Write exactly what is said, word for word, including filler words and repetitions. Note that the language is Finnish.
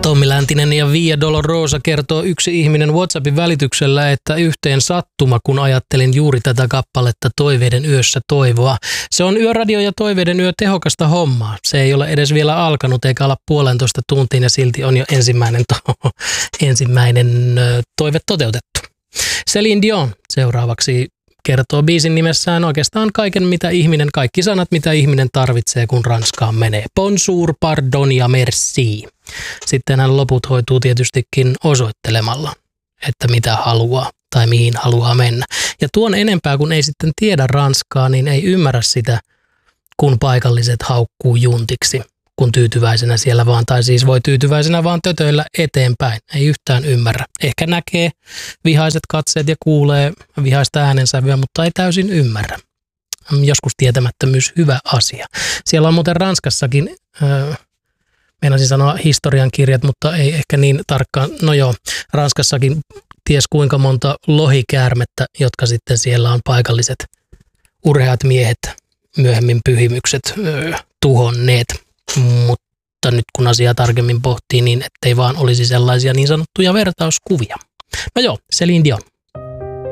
Tommi Läntinen ja Via Dolorosa kertoo yksi ihminen WhatsAppin välityksellä, että yhteen sattuma, kun ajattelin juuri tätä kappaletta Toiveiden yössä toivoa. Se on Yöradio ja Toiveiden yö tehokasta hommaa. Se ei ole edes vielä alkanut eikä ala puolentoista tuntiin ja silti on jo ensimmäinen, to- ensimmäinen ö, toive toteutettu. Celine Dion seuraavaksi kertoo biisin nimessään oikeastaan kaiken, mitä ihminen, kaikki sanat, mitä ihminen tarvitsee, kun Ranskaan menee. Bonjour, pardon ja merci. Sitten hän loput hoituu tietystikin osoittelemalla, että mitä haluaa tai mihin haluaa mennä. Ja tuon enempää, kun ei sitten tiedä ranskaa, niin ei ymmärrä sitä, kun paikalliset haukkuu juntiksi, kun tyytyväisenä siellä vaan, tai siis voi tyytyväisenä vaan tötöillä eteenpäin. Ei yhtään ymmärrä. Ehkä näkee vihaiset katseet ja kuulee vihaista äänensävyä, mutta ei täysin ymmärrä. Joskus tietämättömyys hyvä asia. Siellä on muuten Ranskassakin, äh, meinasin sanoa historiankirjat, mutta ei ehkä niin tarkkaan. No joo, Ranskassakin ties kuinka monta lohikäärmettä, jotka sitten siellä on paikalliset urheat miehet, myöhemmin pyhimykset äh, tuhonneet. Mutta nyt kun asiaa tarkemmin pohtii, niin ettei vaan olisi sellaisia niin sanottuja vertauskuvia. No joo, Celine Dion.